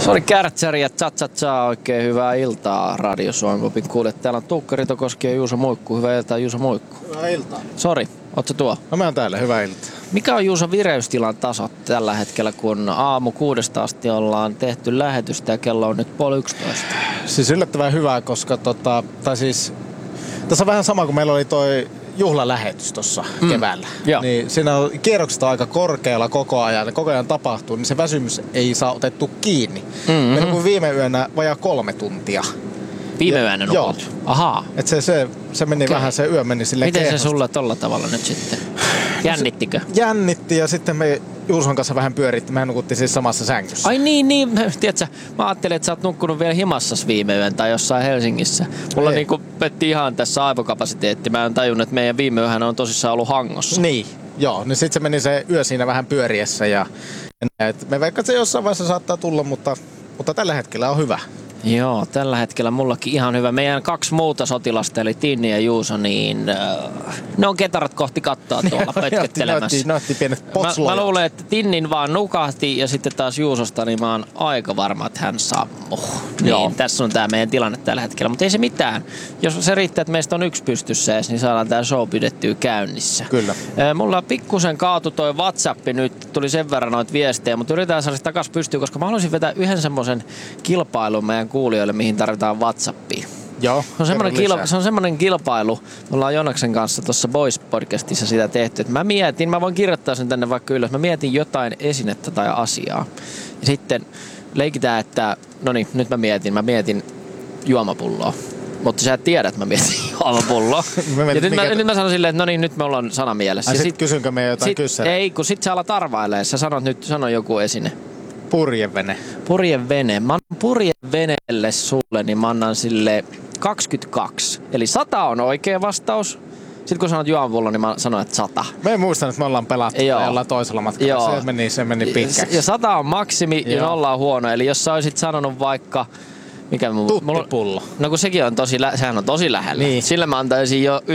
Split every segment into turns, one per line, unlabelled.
Se oli Kärtsäri ja Cha-Cha-Cha. Oikein hyvää iltaa Radio Suomi-popin kuulijat. Täällä on Tuukka Ritokoski ja Juuso Muikku. Hyvää iltaa, Juuso Muikku.
Hyvää iltaa.
Sori, oot sä tuo?
No mä oon täällä, hyvää iltaa.
Mikä on Juuso vireystilan taso tällä hetkellä, kun aamu 6 asti ollaan tehty lähetystä ja kello on nyt 10:30?
Siis yllättävän hyvää, koska tässä on vähän sama kuin meillä oli toi juhlalähetys tuossa keväällä.
Joo.
Niin siinä on kierrokset on aika korkealla koko ajan ja koko ajan tapahtuu, niin se väsymys ei saa otettu kiinni. Meillä kuin viime yönä vajaa 3 tuntia.
Viime yönä nukut?
Joo.
Ahaa.
Et se meni vähän, se yö meni silleen
Miten
kehnosti.
se sulla tolla tavalla nyt sitten? Jännittikö?
Jännitti ja sitten me Juuson kanssa vähän pyöritti. Mehän nukuttiin siis samassa sängyssä.
Ai niin. Tiedätkö, mä ajattelin, että sä oot nukkunut vielä himassas viime yön tai jossain Helsingissä. Mulla niinku petti ihan tässä aivokapasiteetti. Mä en tajunnut, että meidän viime yöhän on tosissaan ollut Hangossa.
Niin, joo. Niin sitten se meni se yö siinä vähän pyöriessä ja me vaikka se jossain vaiheessa saattaa tulla, mutta tällä hetkellä on hyvä.
Joo, tällä hetkellä mullakin ihan hyvä. Meidän 2 muuta sotilasta, eli Tinni ja Juuso, niin ne on ketarat kohti kattoa tuolla pötköttelemässä.
Ne otti pienet potslojat.
Mä luulen, että Tinnin vaan nukahti ja sitten taas Juusosta, niin mä oon aika varma, että hän sammuu. Niin, tässä on tää meidän tilanne tällä hetkellä, mutta ei se mitään. Jos se riittää, että meistä on 1 pystyssä edes, niin saadaan tää show pidettyä käynnissä.
Kyllä.
Mulla pikkusen kaatu toi WhatsApp nyt, tuli sen verran noita viestejä, mutta yritetään saada sitä takas pystyyn, koska mä haluaisin vetää yhden semmoisen kilpailun meidän kuulijoille, mihin tarvitaan WhatsAppia.
Joo,
se on semmoinen kilpailu. Me ollaan Jonaksen kanssa tuossa Boys-podcastissa sitä tehty. Että mä voin kirjoittaa sen tänne vaikka ylös. Mä mietin jotain esinettä tai asiaa. Ja sitten leikitään, että nyt mä mietin juomapulloa. Mutta sä et tiedä, että mä mietin juomapulloa. Ja nyt mä sanon silleen, että nyt me ollaan sana mielessä.
Ai sit kysynkö me jotain kyssäriä?
Ei, kun sit sä alat arvailemaan. Sä sanot nyt, sano joku esine.
Purjevene.
Purjevene. Mä annan purjeveneelle sulle, niin mä annan sille 22. Eli 100 on oikea vastaus. Sitten kun sanot juomapullo, niin mä sanon, että 100.
Mä en muista, että me ollaan pelattu jollain toisella matkalla. Joo. Se meni pitkäksi.
Ja 100 on maksimi ja 0 on huono. Eli jos sä olisit sanonut vaikka...
Tuttipullo.
No kun sekin on sehän on tosi lähellä.
Niin.
Sillä mä antaisin jo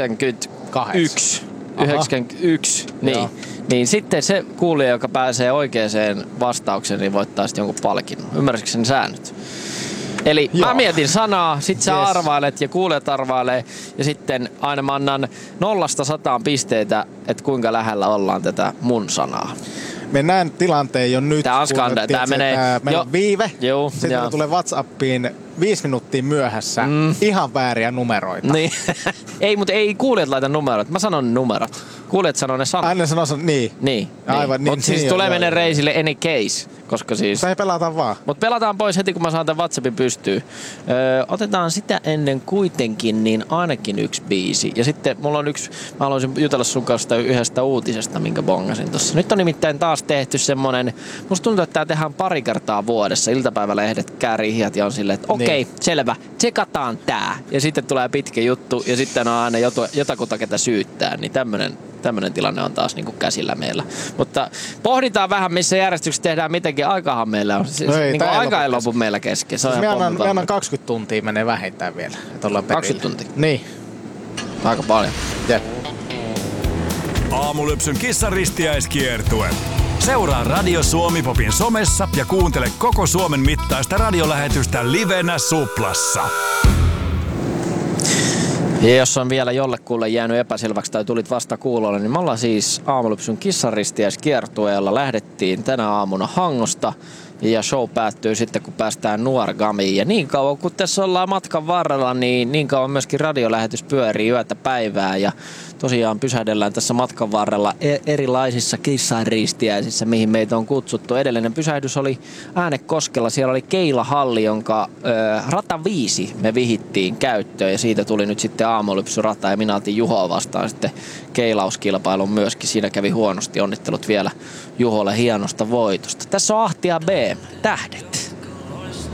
91. 91. Niin sitten se kuulija, joka pääsee oikeaan vastaukseen, niin voittaa sitten jonkun palkinnon. Ymmärsitkö sen säännöt? Eli mä mietin sanaa, sit sä arvailet ja kuulijat arvailee. Ja sitten aina mä annan 0–100 pisteitä, että kuinka lähellä ollaan tätä mun sanaa.
Mennään tilanteen jo nyt.
Tää menee...
Meillä on viive.
Joo,
sitten tulee WhatsAppiin 5 minuuttia myöhässä ihan vääriä numeroita.
Niin. Mutta ei kuulijat laita numerot. Mä sanon numerot. Kuulijat sanoo ne sanat.
Aina sanoo niin. Aivan niin.
Mutta siis tulee mennä reisille any case. Koska siis...
Se ei pelata vaan.
Mutta pelataan pois heti, kun mä saan tämän WhatsAppin pystyyn. Otetaan sitä ennen kuitenkin niin ainakin 1 biisi. Ja sitten mulla on mä haluaisin jutella sun kanssa yhdestä uutisesta, minkä bongasin tossa. Nyt on nimittäin taas tehty semmonen... Musta tuntuu, että tää tehdään pari kertaa vuodessa. Iltapäivälehdet käärii hihat ja on silleen, että okei, selvä, tsekataan tää. Ja sitten tulee pitkä juttu ja sitten on aina jotakuta, ketä syyttää. Niin tämmönen tilanne on taas niinku käsillä meillä. Mutta pohditaan vähän, missä järjestyksessä tehdään mitenkin. Aikahan meillä on. Aika ei lopu meillä kesken. Se on
me annan 20 tuntia menee vähintään vielä.
20 tuntia?
Niin.
Aika paljon.
Jep.
Aamulypsyn kissaristiäiskiertue. Seuraa Radio Suomi-popin somessa ja kuuntele koko Suomen mittaista radiolähetystä livenä Suplassa.
Ja jos on vielä jollekulle jäänyt epäselväksi tai tulit vasta kuulolle, niin me ollaan siis Aamulypsyn kissaristiäiskiertueella. Lähdettiin tänä aamuna Hangosta ja show päättyy sitten, kun päästään Nuorgamiin. Ja niin kauan kun tässä ollaan matkan varrella, niin kauan myöskin radiolähetys pyörii yötä päivää. Ja tosiaan pysähdellään tässä matkan varrella erilaisissa kissaristiäisissä, mihin meitä on kutsuttu. Edellinen pysähdys oli Äänekoskella. Siellä oli Keilahalli, jonka rata 5 me vihittiin käyttöön. Ja siitä tuli nyt sitten Aamulypsy-rata ja minä otin Juhoa vastaan sitten keilauskilpailun myöskin. Siinä kävi huonosti. Onnittelut vielä Juholle hienosta voitosta. Tässä on Ahtia B. Tähdet.